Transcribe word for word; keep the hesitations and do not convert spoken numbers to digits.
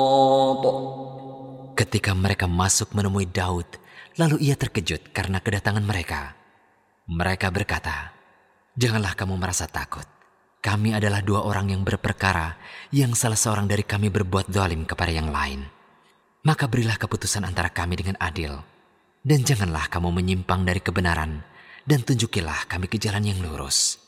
Ketika mereka masuk menemui Daud, lalu ia terkejut karena kedatangan mereka. Mereka berkata, "Janganlah kamu merasa takut. Kami adalah dua orang yang berperkara, yang salah seorang dari kami berbuat zalim kepada yang lain. Maka berilah keputusan antara kami dengan adil. Dan janganlah kamu menyimpang dari kebenaran, dan tunjukilah kami ke jalan yang lurus.